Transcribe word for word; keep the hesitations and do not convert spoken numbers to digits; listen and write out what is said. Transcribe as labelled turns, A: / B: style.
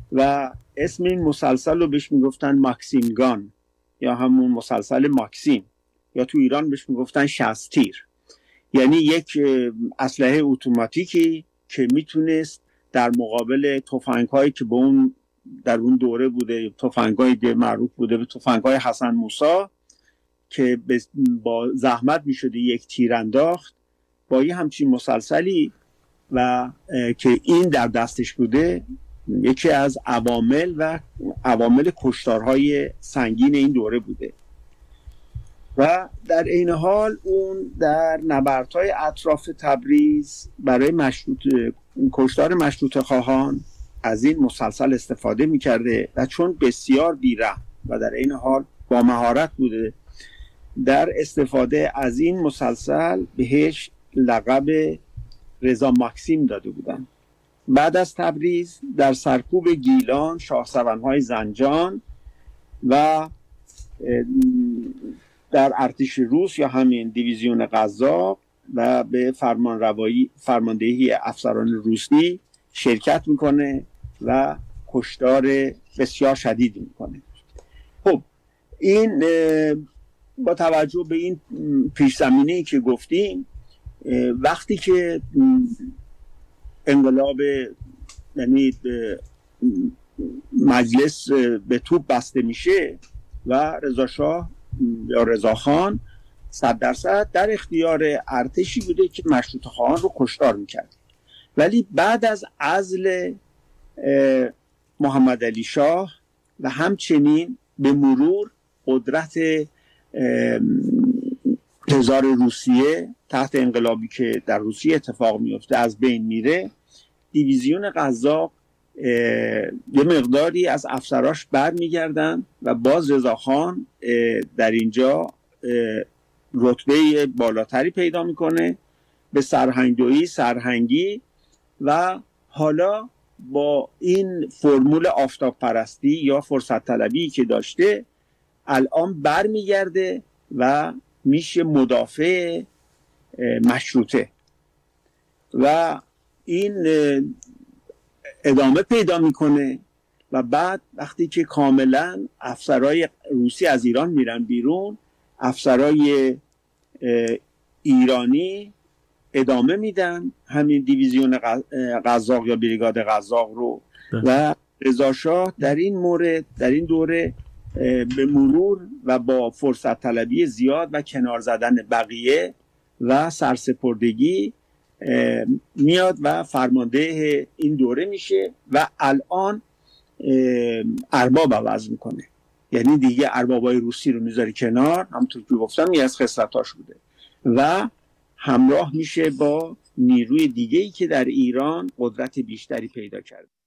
A: و اسم این مسلسل رو بهش میگفتن ماکسیمگان یا همون مسلسل ماکسیم، یا تو ایران بهش میگفتن شصت تیر. یعنی یک اسلحه اتوماتیکی که میتونست در مقابل تفنگ‌هایی که به اون در اون دوره بوده، تفنگ‌هایی که معروف بوده به تفنگ‌های حسن موسی که با زحمت میشده یک تیر انداخت، با یه همچین مسلسلی و که این در دستش بوده، یکی از عوامل و عوامل کشتارهای سنگین این دوره بوده. و در این حال اون در نبردهای اطراف تبریز برای مشروط کشتار مشروطه خواهان از این مسلسل استفاده میکرده و چون بسیار بی‌رحم و در این حال با مهارت بوده در استفاده از این مسلسل بهش لقب رضا ماکسیم داده بودن. بعد از تبریز در سرکوب گیلان، شاهسوارهای زنجان و در ارتش روس یا همین دیویزیون قزاق و به فرمان روایی فرماندهی افسران روسی شرکت میکنه و کشتار بسیار شدید میکنه. خب این با توجه به این پیش زمینه‌ای که گفتیم، وقتی که انقلاب یعنی مجلس به توپ بسته میشه و رضا شاه یا رضا خان صد درصد در اختیار ارتشی بوده که مشروطه خواهان رو کشتار میکرد، ولی بعد از عزل محمد علی شاه و همچنین به مرور قدرت تزار روسیه تحت انقلابی که در روسیه اتفاق میفته از بین میره، دیویزیون قزاق یه مقداری از افسراش بر میگردن و باز رضاخان در اینجا رتبه بالاتری پیدا میکنه به سرهنگدویی، سرهنگی، و حالا با این فرمول آفتاب پرستی یا فرصت طلبی که داشته الان بر میگرده و میشه مدافع مشروطه و این ادامه پیدا میکنه. و بعد وقتی که کاملا افسرهای روسی از ایران میرن بیرون، افسرهای ایرانی ادامه میدن همین دیویزیون قزاق یا بریگاد قزاق رو و رضا شاه در این مورد در این دوره به مرور و با فرصت طلبی زیاد و کنار زدن بقیه و سرسپردگی میاد و فرمانده این دوره میشه و الان ارباب عوض میکنه. یعنی دیگه اربابای روسی رو میذاره کنار، همونطور که گفتم یه از خصلتاش بوده، و همراه میشه با نیروی دیگه‌ای که در ایران قدرت بیشتری پیدا کرده.